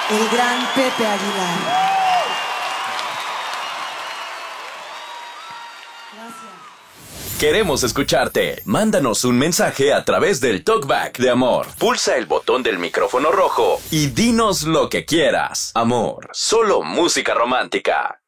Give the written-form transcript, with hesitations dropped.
el gran Pepe Aguilar. Queremos escucharte. Mándanos un mensaje a través del Talkback de Amor. Pulsa el botón del micrófono rojo y dinos lo que quieras. Amor, solo música romántica.